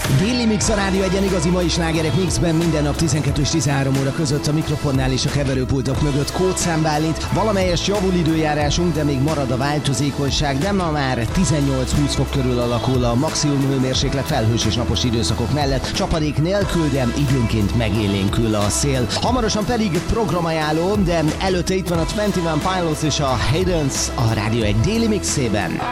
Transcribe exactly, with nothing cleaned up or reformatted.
Déli Mix a Rádió Egyen igazi mai slágerek mixben minden nap tizenkettő és tizenhárom óra között a mikrofonnál és a keverőpultok mögött Kódszám Bálint. Valamelyest javul időjárásunk, de még marad a változékonyság, de ma már tizennyolc-húsz fok körül alakul a maximum hőmérséklet felhős és napos időszakok mellett. Csapadék nélkül, de időnként megélénkül a szél. Hamarosan pedig programajánló, de előtte itt van a huszonegy Pilots és a Haydens a Rádió egy Déli Mixében.